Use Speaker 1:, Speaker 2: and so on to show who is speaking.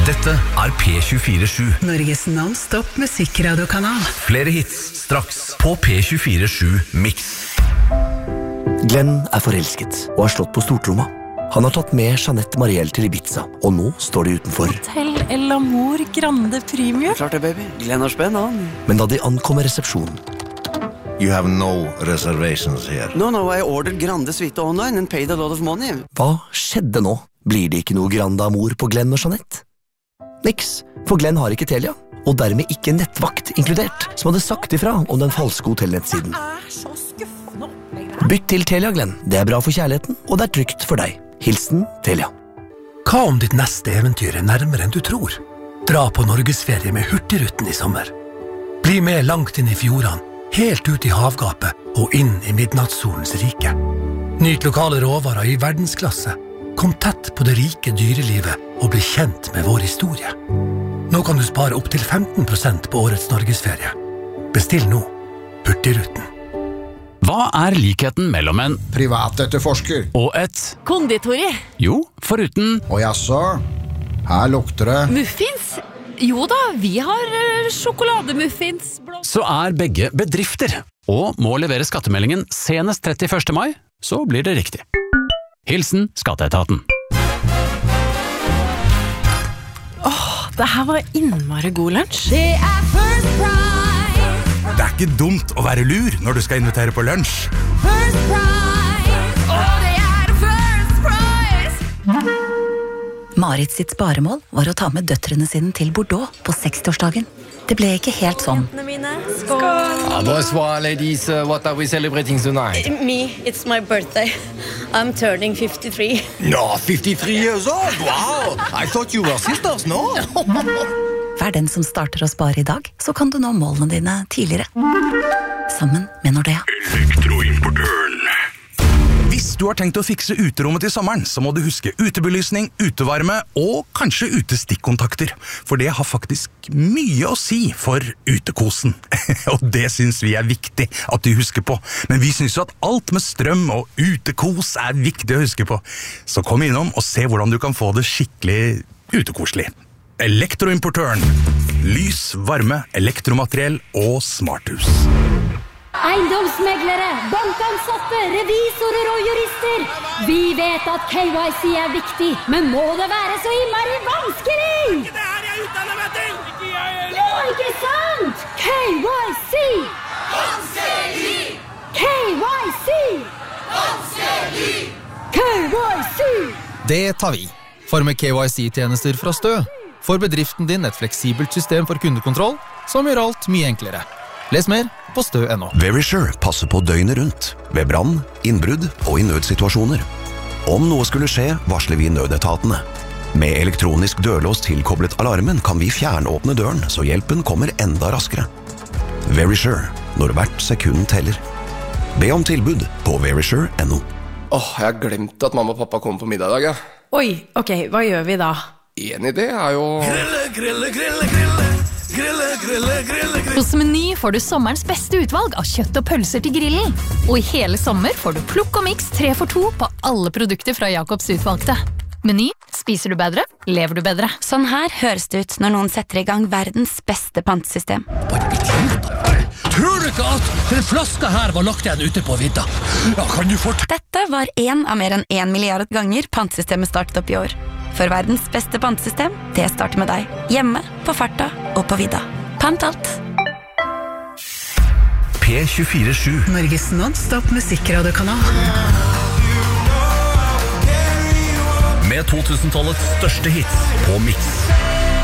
Speaker 1: Dette P24-7.
Speaker 2: Norges non-stop musikkradiokanal.
Speaker 1: Flere hits straks på P24-7 Mix.
Speaker 3: Glenn forelsket og har slått på stortromma. Han har tatt med Jeanette Marielle til Ibiza, og nå står de utenfor.
Speaker 4: Hotel El Amor Grande Premium.
Speaker 5: Klart det, baby. Glenn har spenn, han.
Speaker 3: Men da de ankommer resepsjonen...
Speaker 6: You have no reservations here.
Speaker 5: No, I ordered Grande Suite online and paid a lot of money.
Speaker 3: Hva skjedde nå? Blir det ikke noe Grande Amor på Glenn og Jeanette? Niks, for Glenn har ikke Telia, og dermed ikke nettvakt inkludert, som hadde sagt ifra om den falske hotellnettsiden.
Speaker 4: Så skuffende opplegg.
Speaker 3: Bytt til Telia, Glenn. Det bra for kjærligheten, og det trygt for deg. Hilsen Telia.
Speaker 7: Hva om ditt neste eventyr nærmere enn du tror? Dra på Norgesferie med Hurtigruten i sommer. Bli med langt inn i fjordene, helt ut i havgapet og inn i midnattssolens rike. Nyt lokale råvarer i verdensklasse. Kom tett på det rike dyrelivet og bli kjent med vår historie. Nå kan du spare opp til 15% på årets Norgesferie. Bestill nå. Hurtigruten.
Speaker 8: Hva likheten mellom en
Speaker 9: privatetterforsker
Speaker 8: og et
Speaker 4: Konditori.
Speaker 8: Jo, foruten
Speaker 9: Og jaså, her lukter det
Speaker 4: Muffins? Jo da, vi har sjokolademuffins.
Speaker 8: Så begge bedrifter, og må levere skattemeldingen senest 31. mai, så blir det riktig. Hilsen Skatteetaten.
Speaker 4: Det her var innmari god lunsj.
Speaker 10: Det First Price.
Speaker 11: Det ikke dumt å være lur når du skal invitere på lunsj.
Speaker 10: First Price. Det First Price.
Speaker 2: Marit sitt sparemål var å ta med døtrene sine til Bordeaux på 60-årsdagen. Det ble ikke helt sånn.
Speaker 12: Skål! Bonsoir, ladies. What are we celebrating tonight?
Speaker 13: Me, it's my birthday. I'm turning 53.
Speaker 12: No, 53 years old? Wow! I thought you were sisters, no?
Speaker 2: Vær den som starter å spare i dag, så kan du nå målene dine tidligere. Sammen med Nordea.
Speaker 11: Elektroimportøren. Hvis du har tenkt å fikse uterommet til sommeren, så må du huske utebelysning, utevarme og kanskje utestikkontakter. For det har faktisk mye å si for utekosen. Og det synes vi viktig at du husker på. Men vi synes jo at alt med strøm og utekos viktig å huske på. Så kom innom og se hvordan du kan få det skikkelig utekoselig. Elektroimportøren. Lys, varme, elektromateriell og smarthus.
Speaker 10: Eiendomsmeglere, bankansatte, revisorer og jurister. Vi vet at KYC viktig, men må det være så innmari vanskelig?
Speaker 14: Ikke det her jeg utdanner meg til! Ikke jeg heller!
Speaker 10: Ja, ikke sant? KYC!
Speaker 14: Vanskelig!
Speaker 10: KYC!
Speaker 14: Vanskelig!
Speaker 10: KYC!
Speaker 15: Det tar vi. For med KYC-tjenester fra Stø får bedriften din et fleksibelt system for kundekontroll som gjør alt mye enklere. Les mer på stø.no.
Speaker 16: Verisure passer på døgnet rundt, ved brann, innbrudd og i nødsituasjoner. Om noe skulle skje, varsler vi nødetatene. Med elektronisk dørlås tilkoblet alarmen kan vi fjernåpne døren, så hjelpen kommer enda raskere. Verisure, når hvert sekund teller. Be om tilbud på verisure.no.
Speaker 12: Jeg har glemt at mamma og pappa kommer på middag i dag, ja.
Speaker 4: Oi, ok, hva gjør vi da?
Speaker 12: En idé jo...
Speaker 17: Grille. Hos Meny får du sommerens beste utvalg av kjøtt og pølser til grillen. Og i hele sommer får du plukk og miks 3 for 2 på alle produkter fra Jacobs utvalgte. Meny, spiser du bedre, lever du bedre.
Speaker 18: Sånn her høres det ut når noen setter i gang verdens beste pantesystem.
Speaker 7: Tror du ikke at den flaska her var lagt igjen ute på vidda? Ja, kan du
Speaker 18: Dette var en av mer enn 1 milliard ganger pantesystemet startet opp i år. For verdens beste pantesystem, det starter med deg. Hjemme, på farta og på vidda. Pant alt.
Speaker 2: P24-7. Norges non-stop musikkradiokanal.
Speaker 1: Med 2000-tallets største hits på Mix.